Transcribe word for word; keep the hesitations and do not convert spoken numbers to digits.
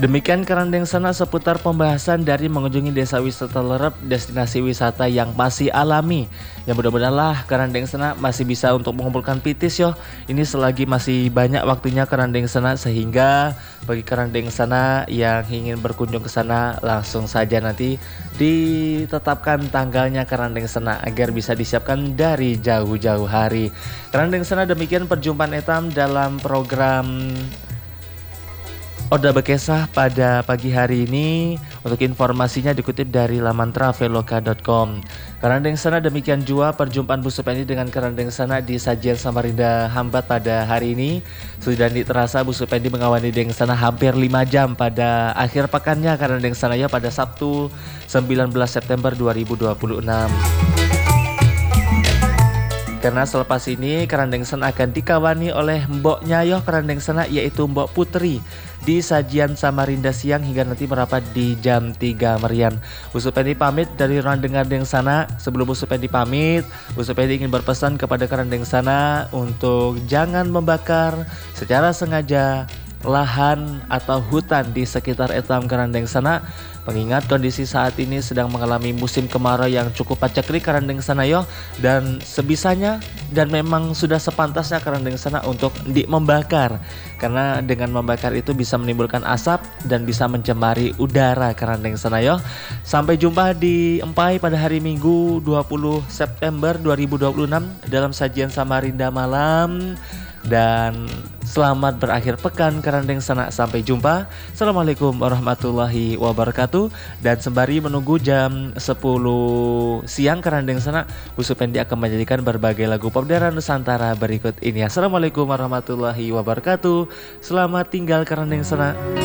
Demikian Kerandeng Sana seputar pembahasan dari mengunjungi desa wisata Lerep, destinasi wisata yang masih alami. Ya mudah-mudahanlah Kerandeng Sana masih bisa untuk mengumpulkan pitis yo. Ini selagi masih banyak waktunya Kerandeng Sana, sehingga bagi Kerandeng Sana yang ingin berkunjung ke sana langsung saja nanti ditetapkan tanggalnya Kerandeng Sana agar bisa disiapkan dari jauh-jauh hari. Kerandeng Sana, demikian perjumpaan etam dalam program Oda Bekesah pada pagi hari ini. Untuk informasinya dikutip dari laman traveloka dot com. Kerandeng Sana, demikian jua perjumpaan Bu Supendi dengan Kerandeng Sana di sajian Samarinda Hambat pada hari ini. Sudah terasa Bu Supendi mengawali Deng Sana hampir lima jam pada akhir pekannya Kerandeng Sana ya pada Sabtu sembilan belas September dua ribu dua puluh enam. Karena selepas ini Kerandeng Sana akan dikawani oleh Mboknya Yoh Kerandeng Sana, yaitu Mbok Putri, di sajian Samarinda siang hingga nanti merapat di jam tiga merian. Bu Supendi pamit dari Kerandeng Sana. Sebelum Bu Supendi pamit, Bu Supendi ingin berpesan kepada Kerandeng Sana untuk jangan membakar secara sengaja lahan atau hutan di sekitar etam Kerandeng Sana, mengingat kondisi saat ini sedang mengalami musim kemarau yang cukup paceklik Kerandeng Sana yo, dan sebisanya dan memang sudah sepantasnya Kerandeng Sana untuk di membakar, karena dengan membakar itu bisa menimbulkan asap dan bisa mencemari udara Kerandeng Sana yo. Sampai jumpa di Empai pada hari Minggu dua puluh September dua ribu dua puluh enam dalam sajian Samarinda malam. Dan selamat berakhir pekan Kerandeng Sana. Sampai jumpa. Assalamualaikum warahmatullahi wabarakatuh. Dan sembari menunggu jam sepuluh siang Kerandeng Sana, Bu Supendi akan menyanyikan berbagai lagu pop daerah Nusantara berikut ini. Assalamualaikum warahmatullahi wabarakatuh. Selamat tinggal Kerandeng Sana.